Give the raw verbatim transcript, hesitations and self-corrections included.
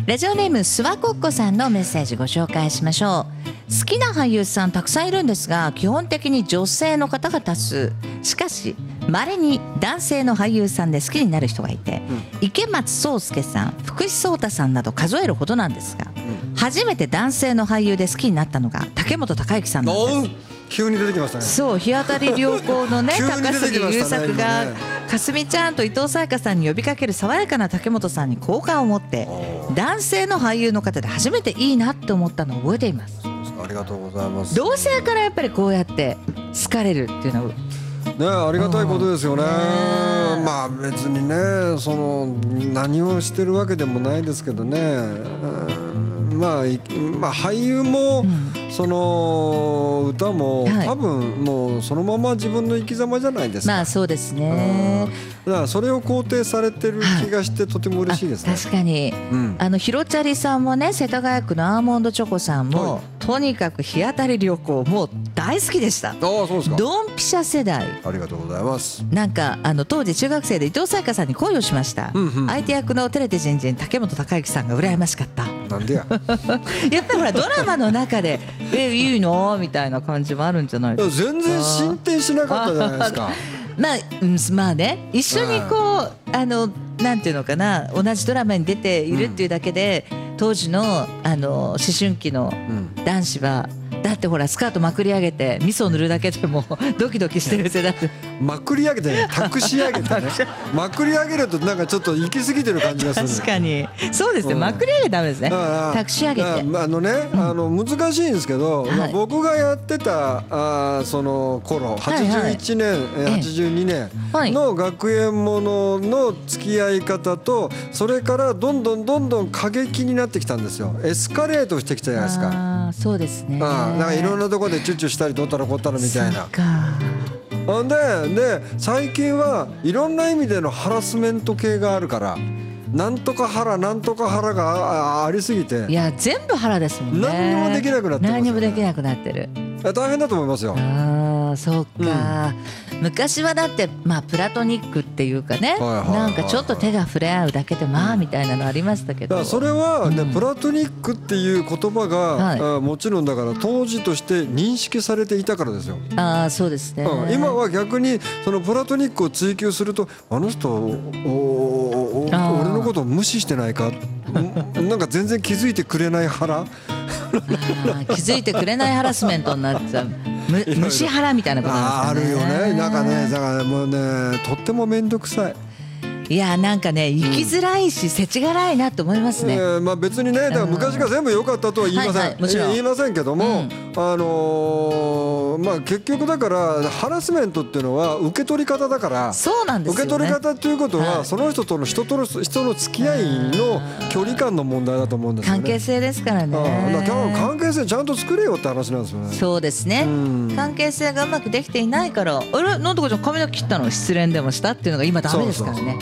ラジオネームスワコッコさんのメッセージご紹介しましょう。好きな俳優さんたくさんいるんですが、基本的に女性の方が多数。しかし稀に男性の俳優さんで好きになる人がいて、うん、池松壮亮さん、福士蒼汰さんなど数えるほどなんですが、うん、初めて男性の俳優で好きになったのが竹本孝之さんなんです。 急に出てきましたね。 そう、日当たり良好のね高杉優作がかすみちゃんと伊藤沙耶香さんに呼びかける爽やかな竹本さんに好感を持って、男性の俳優の方で初めていいなって思ったのを覚えています。 ありがとうございます。 同性からやっぱりこうやって好かれるっていうのはね、ありがたいことですよね。まあ別にね、その何をしてるわけでもないですけどね、まあ、まあ俳優も、うん、その歌も、はい、多分もうそのまま自分の生き様じゃないですか。 まあそうですね。 だからそれを肯定されてる気がしてとても嬉しいですね。 確かに、うん、あのひろちゃりさんもね、世田谷区のアーモンドチョコさんも、はい、とにかく日当たり良好もう大好きでした。ああ、 そうですか。 ドンピシャ世代。 ありがとうございます。 なんかあの当時中学生で伊藤沙耶香さんに恋をしました、うんうん、相手役の照れて人人竹本孝之さんが羨ましかった。 なんでややっぱりほらドラマの中でえいいのみたいな感じもあるんじゃないですか。 全然進展しなかったじゃないですか。 まあ、うん、まあね、一緒にこうあのなんていうのかな、同じドラマに出ているっていうだけで、うん、当時のあの思春期の男子は、うん、だってほらスカートまくり上げて味噌を塗るだけでもドキドキしてる世代。 まくり上げてね、たくし上げてねまくり上げるとなんかちょっと行き過ぎてる感じがする。 確かにそうですね、うん、まくり上げダメですね。たくし上げてあのね、うん、あの難しいんですけど、はい、まあ、僕がやってたあその頃はちじゅういちねん、はいはい、はちじゅうにねんの学園ものの付き合い方と、それからどんどんどんどん過激になってきたんですよ。エスカレートしてきたじゃないですか。 あ、そうですね。 あ、なんかいろんなところでチュッチュしたりどったらこったらみたいな。ほんで、で最近はいろんな意味でのハラスメント系があるから、なんとか腹なんとか腹がありすぎて、 いや全部腹ですもんね。 何にもできなくなってますよね。 何にもできなくなってる。 大変だと思いますよ。 ああ、そうか、うん、昔はだってまあプラトニックっていうかね、なんかちょっと手が触れ合うだけでまあみたいなのありましたけど、 だからそれはね、うん、プラトニックっていう言葉が、はい、あもちろんだから当時として認識されていたからですよ。 ああ、そうですね、 うん、今は逆にそのプラトニックを追求すると、あの人お俺のことを無視してないかなんか全然気づいてくれない腹あ気づいてくれないハラスメントになっちゃうむ虫腹みたいなことなんですかね。 あるよね。なんかね、だからもうね、とっても面倒くさい。 いや、なんかね、生きづらいし、世知辛いなと思いますね。 えーまあ、別にね、だから昔が全部良かったとは言いません、はいはい、もちろん言いませんけども、うん、あのー、まあ結局だからハラスメントっていうのは受け取り方だから。 そうなんですよね。 受け取り方っていうことは、はい、その人との人との人の付き合いの距離感の問題だと思うんですよね。 関係性ですからね。 あだから関係性ちゃんと作れよって話なんですよね。 そうですね、うん、関係性がうまくできていないから、あれなんとかちゃん髪の毛切ったの失恋でもしたっていうのが今ダメですからね。そうそうそう